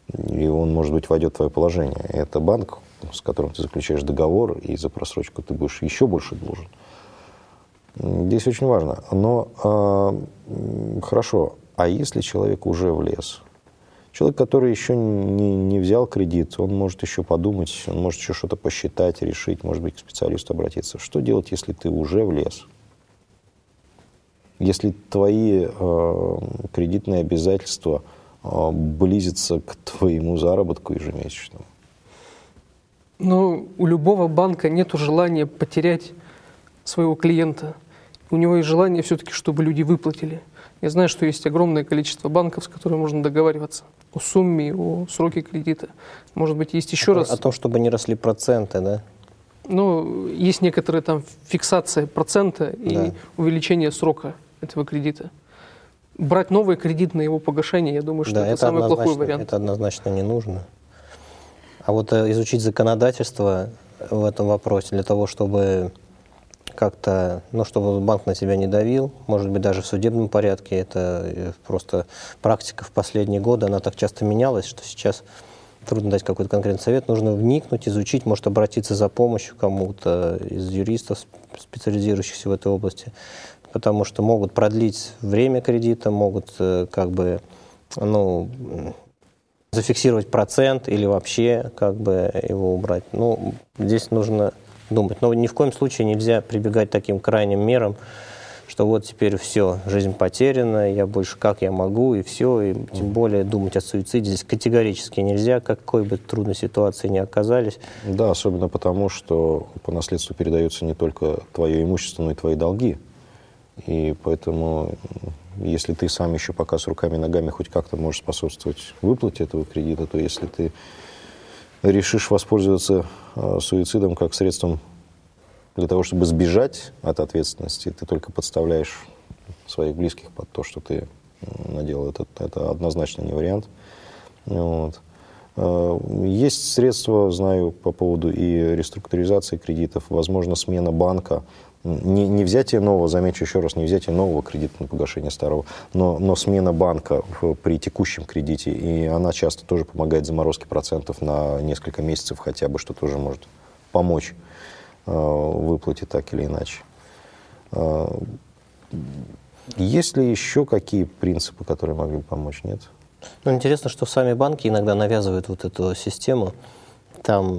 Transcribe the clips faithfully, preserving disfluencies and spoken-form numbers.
и он, может быть, войдет в твое положение. Это банк, с которым ты заключаешь договор, и за просрочку ты будешь еще больше должен. Здесь очень важно. Но э, хорошо, а если человек уже влез? Человек, который еще не, не взял кредит, он может еще подумать, он может еще что-то посчитать, решить, может быть, к специалисту обратиться. Что делать, если ты уже влез? Если твои э, кредитные обязательства э, близятся к твоему заработку ежемесячному? Но у любого банка нет желания потерять своего клиента. У него есть желание все-таки, чтобы люди выплатили. Я знаю, что есть огромное количество банков, с которыми можно договариваться о сумме, о сроке кредита. Может быть, есть еще о, раз... О том, чтобы не росли проценты, да? Ну, есть некоторые там фиксация процента и да. увеличение срока этого кредита. Брать новый кредит на его погашение, я думаю, что да, это, это самый плохой вариант. Это однозначно не нужно. А вот э, изучить законодательство в этом вопросе для того, чтобы как-то, ну, чтобы банк на тебя не давил, может быть, даже в судебном порядке. Это просто практика в последние годы, она так часто менялась, что сейчас трудно дать какой-то конкретный совет. Нужно вникнуть, изучить, может обратиться за помощью к кому-то из юристов, специализирующихся в этой области, потому что могут продлить время кредита, могут как бы, ну, зафиксировать процент или вообще как бы его убрать. Ну, здесь нужно думать. Но ни в коем случае нельзя прибегать к таким крайним мерам, что вот теперь все, жизнь потеряна, я больше как я могу, и все, и тем более думать о суициде здесь категорически нельзя, какой бы трудной ситуации ни оказались. Да, особенно потому, что по наследству передается не только твое имущество, но и твои долги. И поэтому, если ты сам еще пока с руками и ногами хоть как-то можешь способствовать выплате этого кредита, то если ты решишь воспользоваться э, суицидом как средством для того, чтобы сбежать от ответственности, ты только подставляешь своих близких под то, что ты наделал. Это, это однозначно не вариант. Вот. Э, есть средства, знаю, по поводу и реструктуризации кредитов, возможно, смена банка. Не, не взятие нового, замечу еще раз, не взятие нового кредита на погашение старого, но, но смена банка в, при текущем кредите, и она часто тоже помогает заморозке процентов на несколько месяцев хотя бы, что тоже может помочь э, в выплате так или иначе. Э, есть ли еще какие принципы, которые могли бы помочь? Нет? Ну, интересно, что сами банки иногда навязывают вот эту систему, там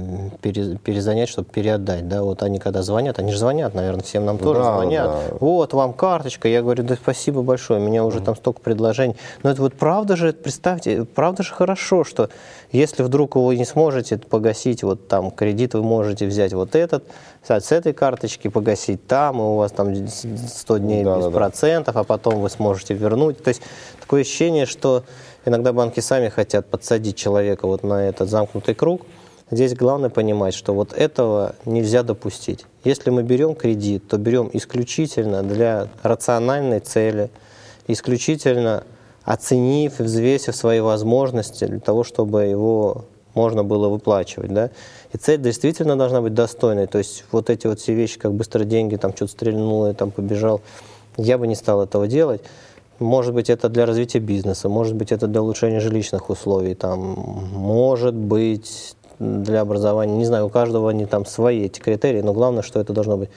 перезанять, чтобы переотдать, да, вот они когда звонят, они же звонят, наверное, всем нам тоже да, звонят, да. Вот, вам карточка, я говорю, да спасибо большое, у меня уже mm-hmm. там столько предложений, но это вот правда же, представьте, правда же хорошо, что если вдруг вы не сможете погасить вот там кредит, вы можете взять вот этот, с этой карточки погасить там, и у вас там сто дней да, без да, процентов, да. А потом вы сможете вернуть, то есть такое ощущение, что иногда банки сами хотят подсадить человека вот на этот замкнутый круг. Здесь главное понимать, что вот этого нельзя допустить. Если мы берем кредит, то берем исключительно для рациональной цели, исключительно оценив и взвесив свои возможности для того, чтобы его можно было выплачивать. Да? И цель действительно должна быть достойной. То есть вот эти вот все вещи, как быстро деньги, там что-то стрельнуло и там побежал, я бы не стал этого делать. Может быть, это для развития бизнеса, может быть, это для улучшения жилищных условий, там, может быть, для образования. Не знаю, у каждого они там свои эти критерии, но главное, что это должно быть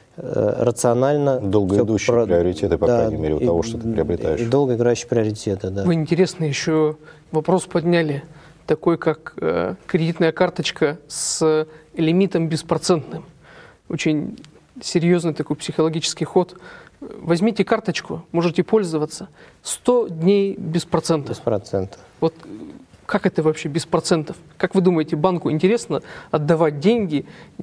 э, рационально. Долгоидущие про... приоритеты, по да, крайней мере, у и, того, что ты приобретаешь. И долгоиграющие приоритеты, да. Вы интересно еще вопрос подняли, такой как э, кредитная карточка с лимитом беспроцентным. Очень серьезный такой психологический ход. Возьмите карточку, можете пользоваться. сто дней без процентов. Без процентов. Вот как это вообще без процентов? Как вы думаете, банку интересно отдавать деньги,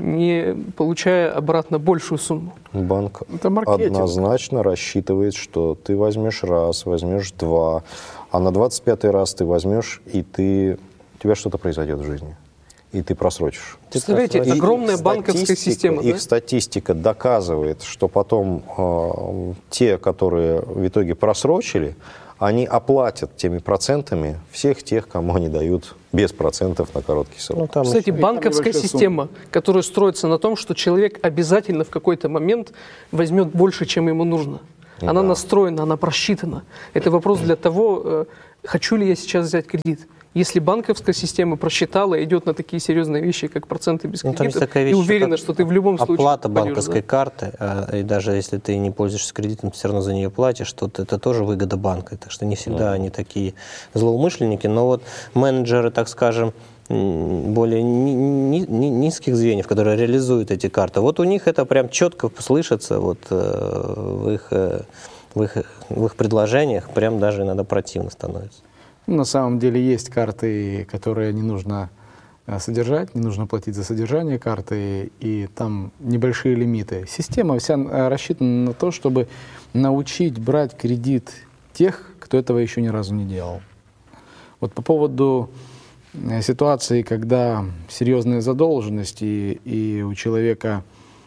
не получая обратно большую сумму? Банк однозначно рассчитывает, что ты возьмешь раз, возьмешь два, а на двадцать пятый раз ты возьмешь, и ты, у тебя что-то произойдет в жизни. И ты просрочишь. Представляете, и огромная банковская система. Их да? статистика доказывает, что потом э, те, которые в итоге просрочили, они оплатят теми процентами всех тех, кому они дают без процентов на короткий срок. Ну, там Кстати, еще... банковская система, которая строится на том, что человек обязательно в какой-то момент возьмет больше, чем ему нужно. Она да. настроена, она просчитана. Это вопрос для того, э, хочу ли я сейчас взять кредит. Если банковская система просчитала, идет на такие серьезные вещи, как проценты без кредитов, ну, такая вещь, и уверена, что ты в любом оплата случае оплата банковской да? карты, а, и даже если ты не пользуешься кредитом, ты все равно за нее платишь, то это тоже выгода банка. Так что не всегда mm-hmm. они такие злоумышленники. Но вот менеджеры, так скажем, более ни, ни, ни, низких звеньев, которые реализуют эти карты, вот у них это прям четко слышится вот, э, в, их, э, в, их, в их предложениях, прям даже иногда противно становится. На самом деле есть карты, которые не нужно содержать, не нужно платить за содержание карты, и там небольшие лимиты. Система вся рассчитана на то, чтобы научить брать кредит тех, кто этого еще ни разу не делал. Вот по поводу ситуации, когда серьезная задолженность и, и у человека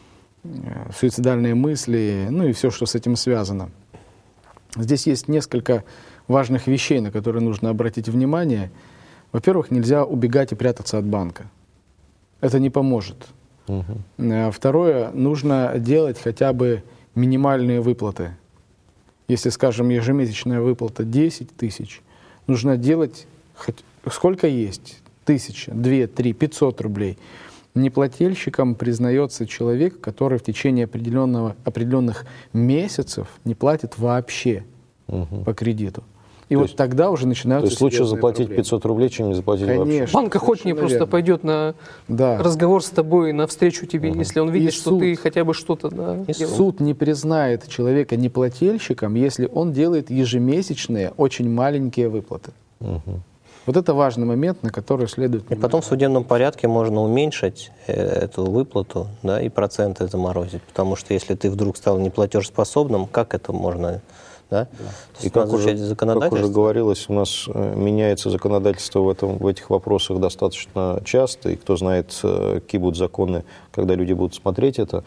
суицидальные мысли, ну и все, что с этим связано. Здесь есть несколько важных вещей, на которые нужно обратить внимание. Во-первых, нельзя убегать и прятаться от банка. Это не поможет. Uh-huh. Второе, нужно делать хотя бы минимальные выплаты. Если, скажем, ежемесячная выплата десять тысяч, нужно делать хоть сколько есть, тысяча, две, три, пятьсот рублей. Неплательщиком признается человек, который в течение определенного, определенных месяцев не платит вообще uh-huh. по кредиту. И то вот есть, тогда уже начинаются. То есть лучше заплатить проблемы. пятьсот рублей, чем не заплатить Конечно, вообще. Банк охотнее просто пойдет на да. разговор с тобой, навстречу тебе, угу. если он видит, и что суд, ты хотя бы что-то... Да, и суд не признает человека неплательщиком, если он делает ежемесячные, очень маленькие выплаты. Угу. Вот это важный момент, на который следует... И потом в судебном порядке можно уменьшить эту выплату, да, и проценты заморозить. Потому что если ты вдруг стал неплатежеспособным, как это можно... Да? Да. И как уже, как уже говорилось, у нас меняется законодательство в, этом, в этих вопросах достаточно часто, и кто знает, какие будут законы, когда люди будут смотреть это,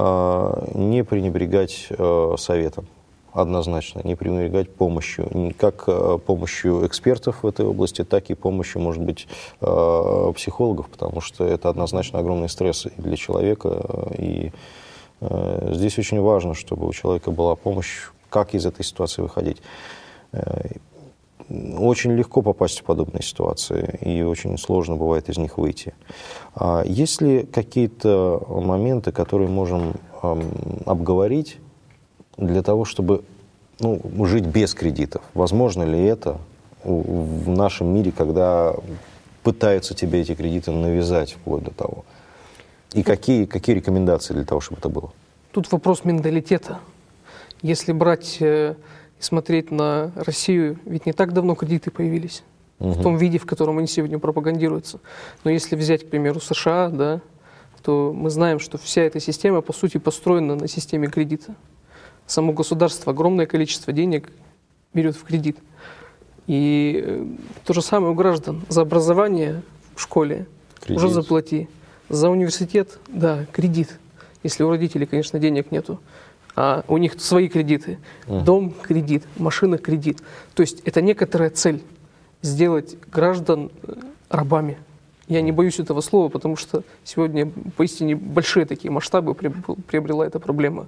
не пренебрегать советом, однозначно, не пренебрегать помощью, как помощью экспертов в этой области, так и помощью, может быть, психологов, потому что это однозначно огромный стресс и для человека, и здесь очень важно, чтобы у человека была помощь, как из этой ситуации выходить. Очень легко попасть в подобные ситуации, и очень сложно бывает из них выйти. Есть ли какие-то моменты, которые можем обговорить для того, чтобы ну, жить без кредитов? Возможно ли это в нашем мире, когда пытаются тебе эти кредиты навязать вплоть до того? И какие, какие рекомендации для того, чтобы это было? Тут вопрос менталитета. Если брать э, и смотреть на Россию, ведь не так давно кредиты появились, угу. в том виде, в котором они сегодня пропагандируются. Но если взять, к примеру, США, да, то мы знаем, что вся эта система, по сути, построена на системе кредита. Само государство огромное количество денег берет в кредит. И э, то же самое у граждан. За образование в школе кредит. Уже заплати. За университет, да, кредит. Если у родителей, конечно, денег нету. А у них свои кредиты. Uh-huh. Дом – кредит, машина – кредит. То есть это некоторая цель – сделать граждан рабами. Я не боюсь этого слова, потому что сегодня поистине большие такие масштабы приобрела эта проблема.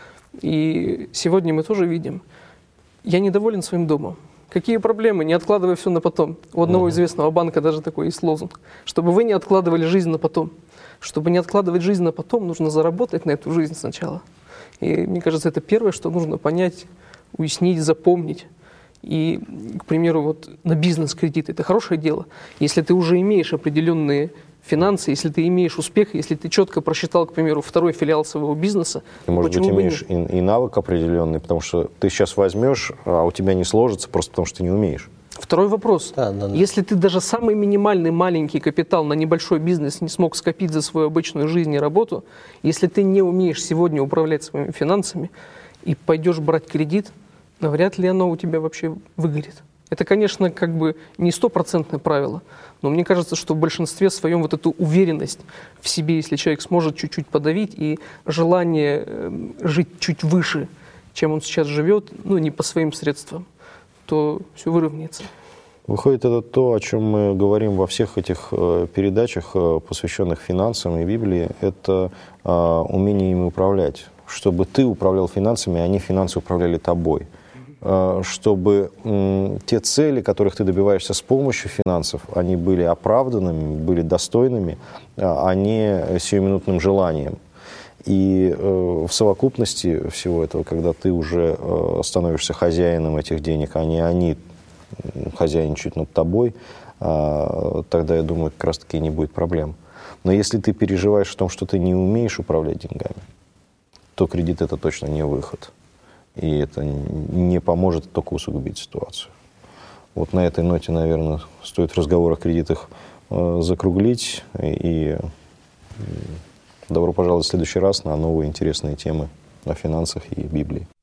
И сегодня мы тоже видим, я недоволен своим домом. Какие проблемы? Не откладывай все на потом. У одного uh-huh. известного банка даже такой есть лозунг. Чтобы вы не откладывали жизнь на потом. Чтобы не откладывать жизнь на потом, нужно заработать на эту жизнь сначала. И мне кажется, это первое, что нужно понять, уяснить, запомнить. И, к примеру, вот на бизнес-кредит это хорошее дело. Если ты уже имеешь определенные финансы, если ты имеешь успех, если ты четко просчитал, к примеру, второй филиал своего бизнеса. Ты, может быть, имеешь и, и навык определенный, потому что ты сейчас возьмешь, а у тебя не сложится, просто потому что ты не умеешь. Второй вопрос. Да, да, да. Если ты даже самый минимальный маленький капитал на небольшой бизнес не смог скопить за свою обычную жизнь и работу, если ты не умеешь сегодня управлять своими финансами и пойдешь брать кредит, навряд ли оно у тебя вообще выгорит. Это, конечно, как бы не стопроцентное правило, но мне кажется, что в большинстве своем вот эту уверенность в себе, если человек сможет чуть-чуть подавить, и желание жить чуть выше, чем он сейчас живет, ну, не по своим средствам, то все выровняется. Выходит, это то, о чем мы говорим во всех этих э, передачах, э, посвященных финансам и Библии, это э, умение ими управлять. Чтобы ты управлял финансами, а не финансы управляли тобой. чтобы те цели, которых ты добиваешься с помощью финансов, они были оправданными, были достойными, а не сиюминутным желанием. И в совокупности всего этого, когда ты уже становишься хозяином этих денег, а не они хозяйничают над тобой, тогда, я думаю, как раз-таки не будет проблем. Но если ты переживаешь о том, что ты не умеешь управлять деньгами, то кредит — это точно не выход. И это не поможет, только усугубить ситуацию. Вот на этой ноте, наверное, стоит разговор о кредитах э, закруглить. И добро пожаловать в следующий раз на новые интересные темы о финансах и Библии.